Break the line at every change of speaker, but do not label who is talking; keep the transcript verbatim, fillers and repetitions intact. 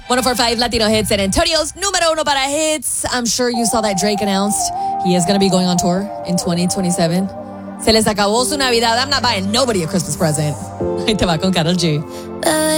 one oh four point five Latino Hits, San Antonio's número uno para hits. I'm sure you saw that Drake announced he is going to be going on tour in twenty twenty-seven. Se les acabó su Navidad. I'm not buying nobody a Christmas present. Ahí te va con Karol G.